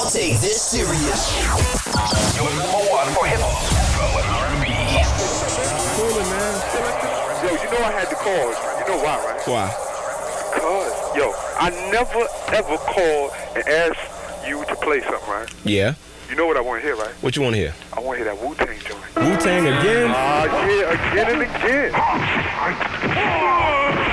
take this serious. You're number one for hip hop and R&B. Coolin', man. Yo, you know I had to call. You know why, right? Why? Because, yo, I never ever called and asked you to play something, right? Yeah. You know what I want to hear, right? What you want to hear? I want to hear that Wu-Tang joint. Wu-Tang again? Yeah, again and again.